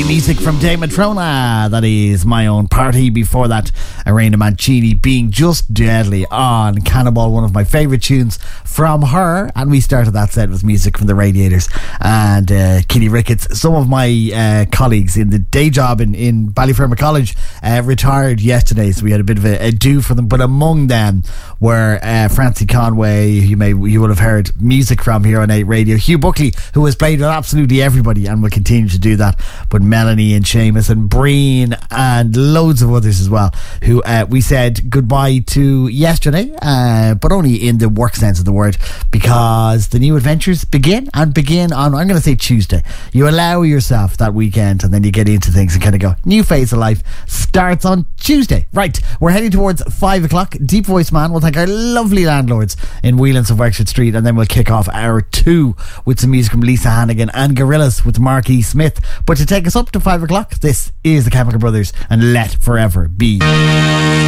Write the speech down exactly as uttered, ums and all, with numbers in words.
Music from Dave Matrona. That is My Own Party. Before that, Irene Mancini, Being Just Deadly on Cannonball, one of my favourite tunes from her. And we started that set with music from the Radiators and uh, Kitty Ricketts. Some of my uh, colleagues in the day job in, in Ballyfermot College uh, retired yesterday, so we had a bit of a, a do for them. But among them were uh, Francie Conway, you may you would have heard music from here on eight Radio, Hugh Buckley, who has played with absolutely everybody and will continue to do that, but Melanie and Seamus and Breen and loads of others as well, who uh, we said goodbye to yesterday, uh, but only in the work sense of the word, because the new adventures begin and begin on, I'm going to say Tuesday. You allow yourself that weekend and then you get into things and kind of go, new phase of life starts on Tuesday. Right, we're heading towards five o'clock. Deep Voice Man, we'll thank our lovely landlords in Whelan's of Wexford Street, and then we'll kick off hour two with some music from Lisa Hannigan and Gorillaz with Mark E. Smith. But to take us up to five o'clock, this is the Chemical Brothers and Let Forever Be.